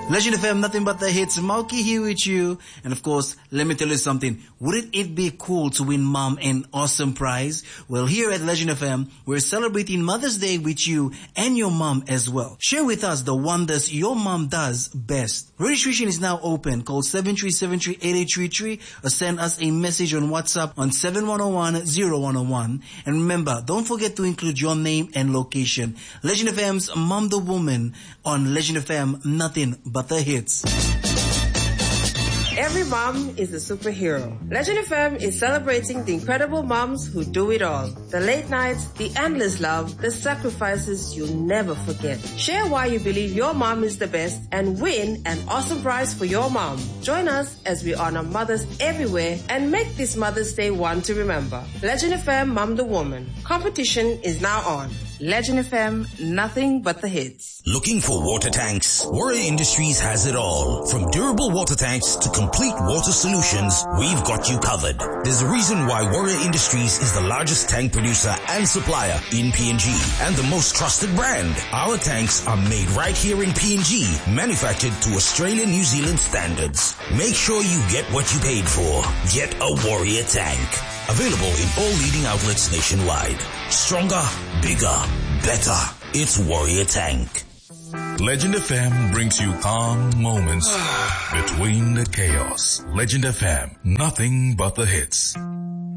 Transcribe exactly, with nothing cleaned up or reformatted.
Legend F M, nothing but the hits. Malky here with you. And of course, let me tell you something. Wouldn't it be cool to win mom an awesome prize? Well, here at Legend F M, we're celebrating Mother's Day with you and your mom as well. Share with us the wonders your mom does best. Registration is now open. Call seven three seven three, eight eight three three or send us a message on WhatsApp on seven one zero one, zero one zero one. And remember, don't forget to include your name and location. Legend F M's Mom the Woman on Legend F M, nothing but the hits. Every mom is a superhero. Legend F M is celebrating the incredible moms who do it all. The late nights, the endless love, the sacrifices you'll never forget. Share why you believe your mom is the best and win an awesome prize for your mom. Join us as we honor mothers everywhere and make this Mother's Day one to remember. Legend F M Mom the Woman. Competition is now on. Legend F M, nothing but the hits. Looking for water tanks? Warrior Industries has it all. From durable water tanks to complete water solutions, we've got you covered. There's a reason why Warrior Industries is the largest tank producer and supplier in P N G and the most trusted brand. Our tanks are made right here in P N G, manufactured to Australian New Zealand standards. Make sure you get what you paid for. Get a Warrior tank. Available in all leading outlets nationwide. Stronger, bigger, better. It's Warrior Tank. Legend F M brings you calm moments between the chaos. Legend F M, nothing but the hits.